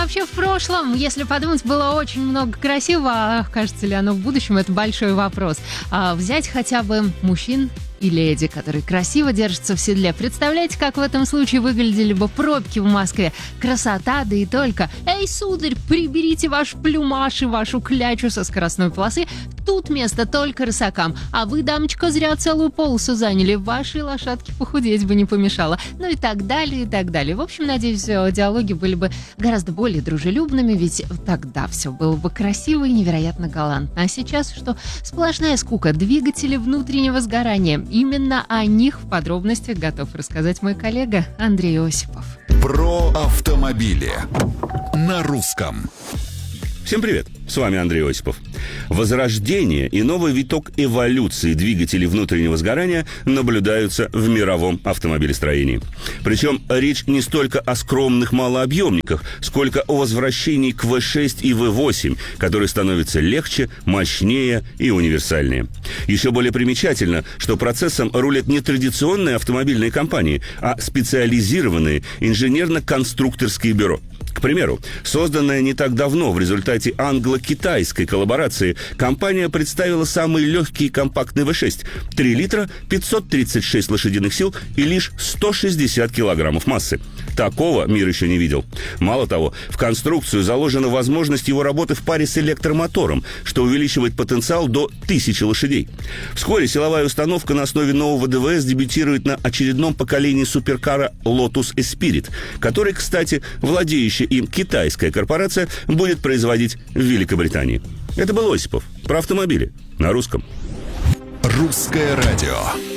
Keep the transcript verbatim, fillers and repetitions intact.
вообще в прошлом, если подумать, было очень много красивого. А кажется ли оно в будущем, это большой вопрос. А взять хотя бы мужчин и леди, которые красиво держатся в седле. Представляете, как в этом случае выглядели бы пробки в Москве? Красота, да и только. Эй, сударь, приберите ваш плюмаж и вашу клячу со скоростной полосы. Тут место только рысакам. А вы, дамочка, зря целую полосу заняли. Вашей лошадке похудеть бы не помешало. Ну и так далее, и так далее. В общем, надеюсь, диалоги были бы гораздо более дружелюбными, ведь тогда все было бы красиво и невероятно галантно. А сейчас что? Сплошная скука, двигатели внутреннего сгорания. Именно о них в подробностях готов рассказать мой коллега Андрей Осипов. Про автомобили на русском. Всем привет, с вами Андрей Осипов. Возрождение и новый виток эволюции двигателей внутреннего сгорания наблюдаются в мировом автомобилестроении. Причем речь не столько о скромных малообъемниках, сколько о возвращении к вэ шесть и вэ восемь, которые становятся легче, мощнее и универсальнее. Еще более примечательно, что процессом рулят не традиционные автомобильные компании, а специализированные инженерно-конструкторские бюро. К примеру, созданная не так давно в результате англо-китайской коллаборации, компания представила самый легкий и компактный вэ шесть – три литра, пятьсот тридцать шесть лошадиных сил и лишь сто шестьдесят килограммов массы. Такого мир еще не видел. Мало того, в конструкцию заложена возможность его работы в паре с электромотором, что увеличивает потенциал до тысячи лошадей. Вскоре силовая установка на основе нового дэ вэ эс дебютирует на очередном поколении суперкара Lotus Esprit, который, кстати, владеющая им китайская корпорация будет производить в Великобритании. Это был Осипов про автомобили на русском. Русское радио.